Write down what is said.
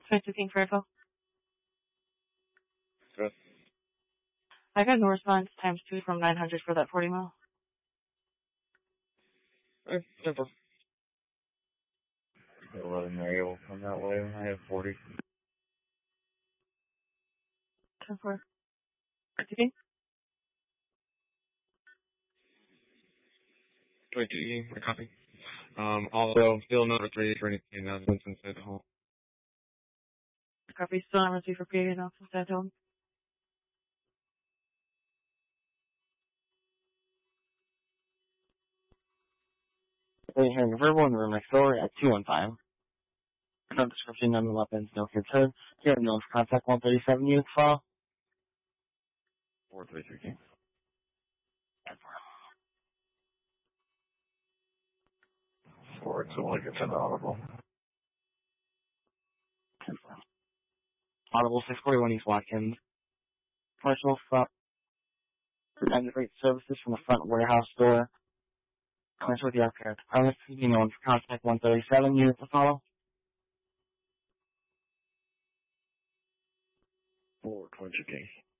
22 King Fairfield. Good. I got no response times 2 from 900 for that 40 mile. Okay, simple. 11 area will come that way. I have 40. 10-4. 22 King. 22 King, I copy. Also, still number 3 for anything announcements inside the hall. Copy. Still number 3 for PA announcements at home. We're hearing a verbal in the room next door at 215. No description, none weapons, no concern. You have no contact 137 units file. 433 King. 4, it's like it's inaudible. Audible 641 East Watkins. Commercial front and freight services from the front warehouse door. Commercial with the aircraft. Premise, you know, contact 137 units to follow. 420 King.